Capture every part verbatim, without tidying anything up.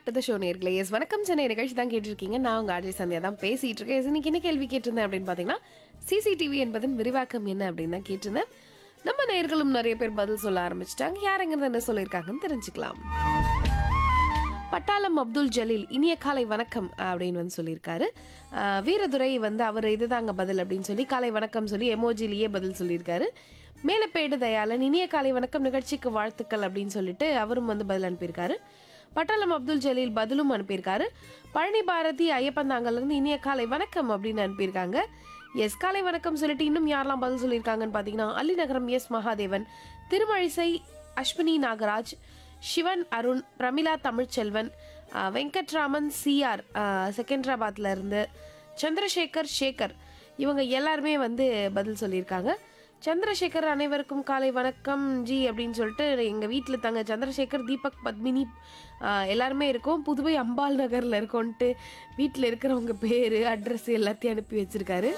To the show நேர்களே. S வணக்கம் சென்னை நிகழ்ச்சி தான் கேட்டிருக்கீங்க. நான் உங்க அஜய் சந்தியா தான் பேசிட்டு இருக்கேன். எஸ், இன்னைக்கு என்ன கேள்வி கேட்டிருந்தேன் அப்படின்னு பார்த்தீங்கன்னா, சிசிடிவி என்பதன் விரிவாக்கம் என்ன அப்படின்னு தான் கேட்டிருந்தேன். நம்ம நேயர்களும் நிறைய பேர் பதில் சொல்ல ஆரம்பிச்சிட்டாங்க. யாருங்கிறது என்ன சொல்லியிருக்காங்கன்னு தெரிஞ்சுக்கலாம். பட்டாளம் அப்துல் ஜலீல் இனிய காலை வணக்கம் அப்படின்னு வந்து சொல்லியிருக்காரு. அஹ் வீரதுரை வந்து அவர் இதுதாங்க பதில் அப்படின்னு சொல்லி காலை வணக்கம் சொல்லி எமோஜிலேயே பதில் சொல்லியிருக்காரு. மேலப்பேடு தயாளன் இனிய காலை வணக்கம் நிகழ்ச்சிக்கு வாழ்த்துக்கள் அப்படின்னு சொல்லிட்டு அவரும் வந்து பதில் அனுப்பியிருக்காரு. பட்டாளம் அப்துல் ஜலீல் பதிலும் அனுப்பியிருக்காரு. பழனி பாரதி ஐயப்பந்தாங்கலேருந்து இனிய காலை வணக்கம் அப்படின்னு அனுப்பியிருக்காங்க. எஸ் காலை வணக்கம் சொல்லிட்டு இன்னும் யாரெல்லாம் பதில் சொல்லியிருக்காங்கன்னு பார்த்தீங்கன்னா, அள்ளிநகரம் எஸ் மகாதேவன், திருமழிசை அஸ்வினி நாகராஜ், சிவன் அருண், பிரமிளா தமிழ்ச்செல்வன், அஹ் வெங்கட்ராமன் சிஆர் செகண்டராபாத்ல இருந்து, சந்திரசேகர் சேகர், இவங்க எல்லாருமே வந்து பதில் சொல்லியிருக்காங்க. சந்திரசேகர் அனைவருக்கும் காலை வணக்கம் ஜி அப்படின்னு சொல்லிட்டு எங்கள் வீட்டில் தாங்க சந்திரசேகர், தீபக், பத்மினி ஆஹ் எல்லாருமே இருக்கோம். புதுவை அம்பாள் நகரில் இருக்கோன்ட்டு வீட்டில் இருக்கிறவங்க பேர் அட்ரஸ் எல்லாத்தையும் அனுப்பி வச்சிருக்காரு.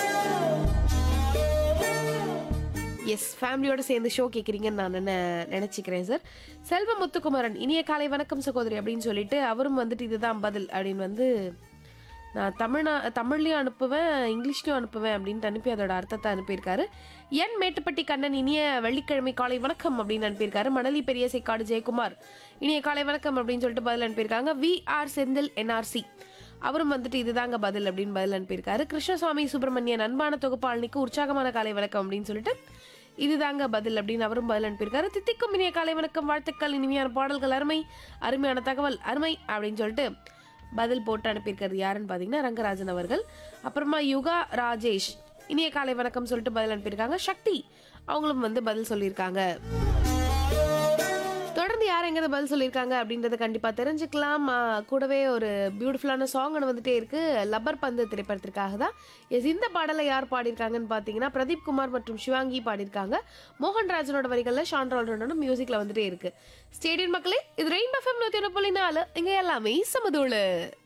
எஸ், ஃபேமிலியோட சேர்ந்து ஷோ கேட்குறீங்கன்னு நான் நினை நினச்சிக்கிறேன் சார். செல்வ முத்துக்குமரன் இனிய காலை வணக்கம் சகோதரி அப்படின்னு சொல்லிட்டு அவரும் வந்துட்டு இதுதான் பதில் அப்படின்னு வந்து, நான் தமிழ்நா தமிழ்லையும் அனுப்புவேன் இங்கிலீஷ்லையும் அனுப்புவேன் அப்படின்ட்டு அனுப்பி அதோட அர்த்தத்தை அனுப்பியிருக்காரு. என் மேட்டுப்பட்டி கண்ணன் இனிய வெள்ளிக்கிழமை காலை வணக்கம் அப்படின்னு அனுப்பியிருக்காரு. மணலி பெரிய சேக்காடு ஜெயக்குமார் இனிய காலை வணக்கம் அப்படின்னு சொல்லிட்டு பதில் அனுப்பியிருக்காங்க. வி ஆர் செந்தில் என்ஆர்சி அவரும் வந்துட்டு இதுதாங்க பதில் அப்படின்னு பதில் அனுப்பியிருக்காரு. கிருஷ்ணசுவாமி சுப்பிரமணியன் அன்பான தொகுப்பாளனிக்கு உற்சாகமான காலை வணக்கம் அப்படின்னு சொல்லிட்டு இதுதாங்க பதில் அப்படின்னு அவரும் பதில் அனுப்பியிருக்காரு. தித்திக்கும் இனிய காலை வணக்கம் வாழ்த்துக்கள், இனிமையான பாடல்கள் அருமை, அருமையான தகவல் அருமை அப்படின்னு சொல்லிட்டு பதில் போட்டு அனுப்பியிருக்கிறது யாருன்னு பார்த்தீங்கன்னா ரங்கராஜன் அவர்கள். அப்புறமா யுகா ராஜேஷ் இனிய காலை வணக்கம் சொல்லிட்டு பதில் அனுப்பியிருக்காங்க. சக்தி அவங்களும் வந்து பதில் சொல்லியிருக்காங்க. தொடர்ந்து யார் எங்கே பதில் சொல்லியிருக்காங்க அப்படின்றத கண்டிப்பாக தெரிஞ்சுக்கலாம். கூடவே ஒரு பியூட்டிஃபுல்லான சாங் வந்துட்டே இருக்கு, லப்பர் பந்து திரைப்படத்திற்காக தான். எஸ், இந்த பாடலை யார் பாடியிருக்காங்கன்னு பார்த்தீங்கன்னா பிரதீப் குமார் மற்றும் சிவாங்கி பாடியிருக்காங்க. மோகன்ராஜனோட வரிகளில் ஷான்ரால்டனோட மியூசிக்கில் வந்துட்டே இருக்கு. ஸ்டேடியம் மக்களே, இது ரெயின்போ எஃப்எம் நூற்றி ஒன்று புள்ளி நாலு, இங்கே எல்லாமே சமதூளு.